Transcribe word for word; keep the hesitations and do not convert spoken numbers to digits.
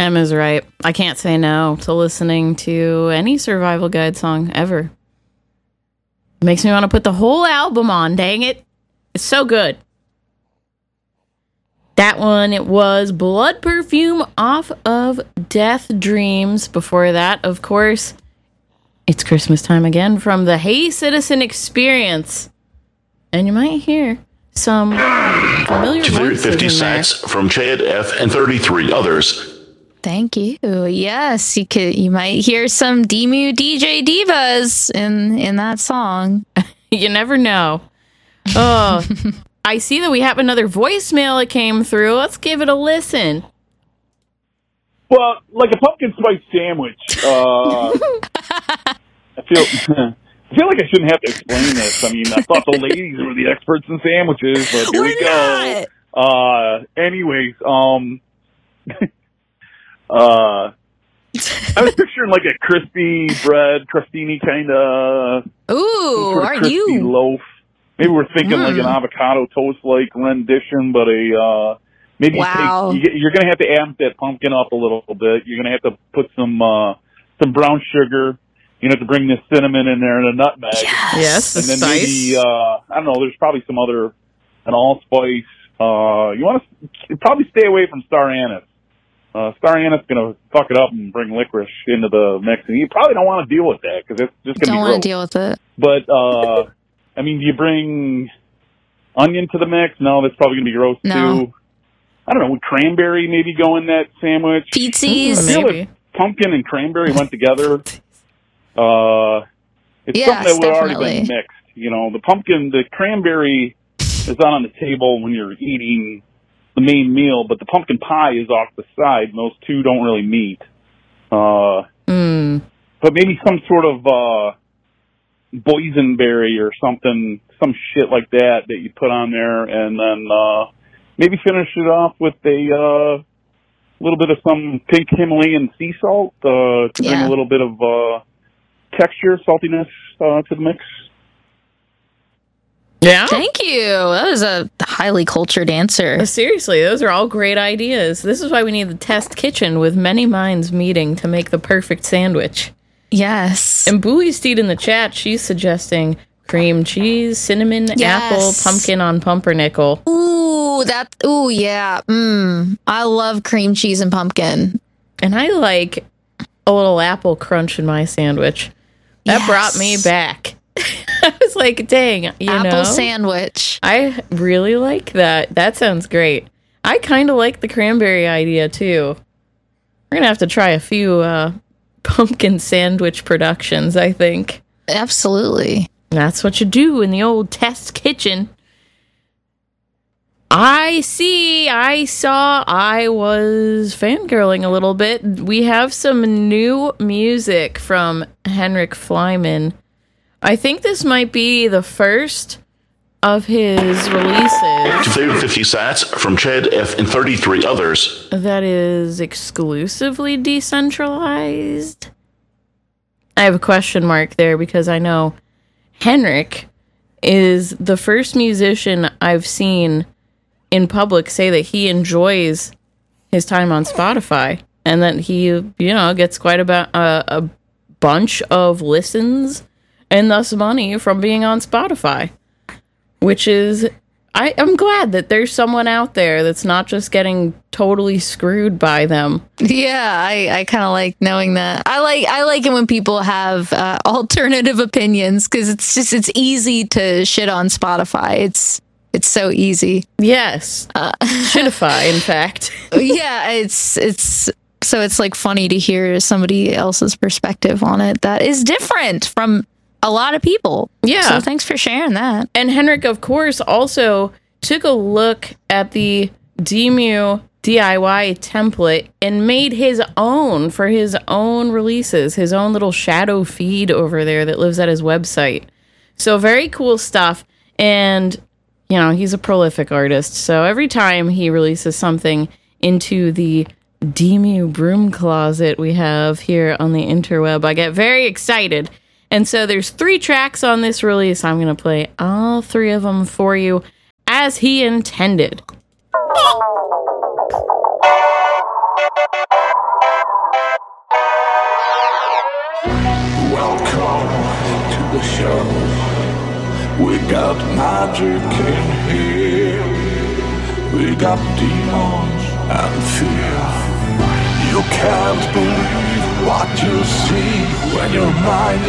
Emma's right. I can't say no to listening to any Survival Guide song ever. It makes me want to put the whole album on, dang it. It's so good. That one, it was Blood Perfume off of Death Dreams. Before that, of course, It's Christmas Time Again from the Hey Citizen Experience. And you might hear some familiar voices fifty in there. sats from Chad F. and thirty-three others. Thank you. Yes, you could. You might hear some Demu D J Divas in in that song. You never know. Oh, I see that we have another voicemail that came through. Let's give it a listen. Well, like a pumpkin spice sandwich. Uh, I feel I feel like I shouldn't have to explain this. I mean, I thought the ladies were the experts in sandwiches, but here We're we go. Uh, anyways, um, uh, I was picturing like a crispy bread, crostini kind of. Ooh, sort of are crispy you? loaf? Maybe we're thinking Mm. like an avocado toast-like rendition, but a uh, maybe Wow. you take, you, you're going to have to amp that pumpkin up a little bit. You're going to have to put some uh, some brown sugar. You have to bring the cinnamon in there and a nutmeg. Yes. Yes, the And then spice. maybe, uh, I don't know, there's probably some other, an allspice. Uh, you want to probably stay away from star anise. Uh, star anise is going to fuck it up and bring licorice into the mix. And you probably don't want to deal with that because it's just going to be Don't gross. want to deal with it. But, uh, I mean, do you bring onion to the mix? No, that's probably going to be gross No. too. I don't know, would cranberry maybe go in that sandwich? Pizzas. I feel Maybe. if pumpkin and cranberry went together, uh, it's Yes, something that would already definitely. been mixed. You know, the pumpkin, the cranberry is not on the table when you're eating the main meal, but the pumpkin pie is off the side, and those two don't really meet. Uh, Mm. but maybe some sort of uh, boysenberry or something, some shit like that that you put on there, and then uh, maybe finish it off with a uh, little bit of some pink Himalayan sea salt uh, to bring Yeah. a little bit of uh, texture, saltiness uh, to the mix. Yeah? Thank you. That was a highly cultured answer. Seriously, those are all great ideas. This is why we need the test kitchen with many minds meeting to make the perfect sandwich. Yes. And Bowie Steed in the chat, she's suggesting cream cheese, cinnamon, Yes. apple, pumpkin on pumpernickel. Ooh, that. Ooh, yeah. Mmm. I love cream cheese and pumpkin. And I like a little apple crunch in my sandwich. That Yes. brought me back. I was like, dang, you Apple know. sandwich. I really like that. That sounds great. I kind of like the cranberry idea, too. We're going to have to try a few uh, pumpkin sandwich productions, I think. Absolutely. That's what you do in the old test kitchen. I see, I saw, I was fangirling a little bit. We have some new music from Henrik Flyman. I think this might be the first of his releases fifty sats from Chad F. and thirty-three others. that is exclusively decentralized. I have a question mark there because I know Henrik is the first musician I've seen in public say that he enjoys his time on Spotify and that he, you know, gets quite a, a, a bunch of listens and thus money from being on Spotify, which is, I, I'm glad that there's someone out there that's not just getting totally screwed by them. Yeah, I, I kind of like knowing that. I like I like it when people have uh, alternative opinions because it's just it's easy to shit on Spotify. It's it's so easy. Yes. Uh, Shitify, in fact. yeah, it's it's so it's like funny to hear somebody else's perspective on it that is different from a lot of people. Yeah. So thanks for sharing that. And Henrik, of course, also took a look at the Demu D I Y template and made his own for his own releases, his own little shadow feed over there that lives at his website. So very cool stuff. And, you know, he's a prolific artist. So every time he releases something into the Demu broom closet we have here on the interweb, I get very excited. And so there's three tracks on this release. I'm going to play all three of them for you as he intended. to the show. We got magic in here. We got demons and fear. You can't believe what you see when your mind